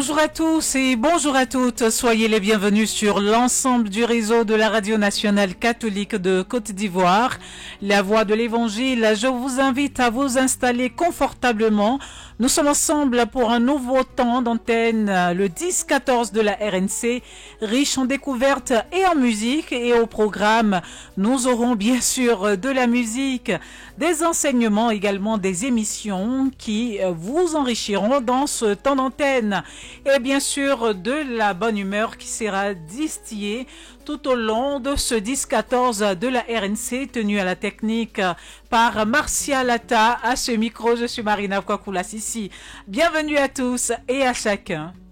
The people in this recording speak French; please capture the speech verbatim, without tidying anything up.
Bonjour à tous et bonjour à toutes. Soyez les bienvenus sur l'ensemble du réseau de la Radio nationale catholique de Côte d'Ivoire. La voix de l'Évangile, je vous invite à vous installer confortablement. Nous sommes ensemble pour un nouveau temps d'antenne, le dix quatorze de la R N C, riche en découvertes et en musique. Et au programme, nous aurons bien sûr de la musique, des enseignements, également des émissions qui vous enrichiront dans ce temps d'antenne. Et bien sûr de la bonne humeur qui sera distillée tout au long de ce dix quatorze de la R N C, tenu à la technique par Martial Atta. À ce micro, je suis Marina Kwakula Sissi. Bienvenue à tous et à chacun.